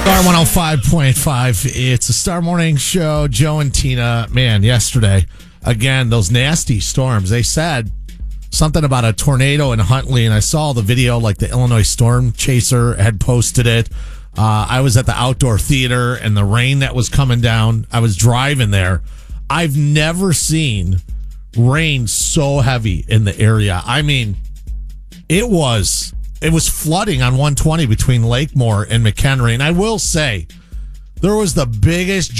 Star 105.5. It's a Star Morning Show. Joe and Tina, man, yesterday, again, those nasty storms. They said something about a tornado in Huntley, and I saw the video, like the Illinois Storm Chaser had posted it. I was at the outdoor theater, and the rain that was coming down, I was driving there. I've never seen rain so heavy in the area. I mean, it was flooding on 120 between Lakemore and McHenry. And I will say, there was the biggest